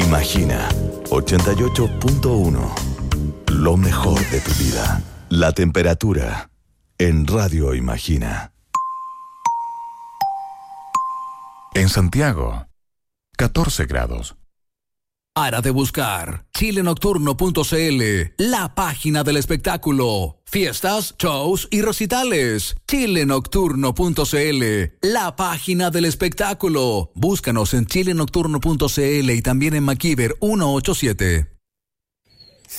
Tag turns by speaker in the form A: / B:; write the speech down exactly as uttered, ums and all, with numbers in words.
A: Imagina ochenta y ocho punto uno. Lo mejor de tu vida. La temperatura en Radio Imagina.
B: En Santiago, catorce grados.
C: Para de buscar chile nocturno punto c l, la página del espectáculo. Fiestas, shows y recitales. chile nocturno punto c l, la página del espectáculo. Búscanos en chile nocturno punto c l y también en MacGyver ciento ochenta y siete.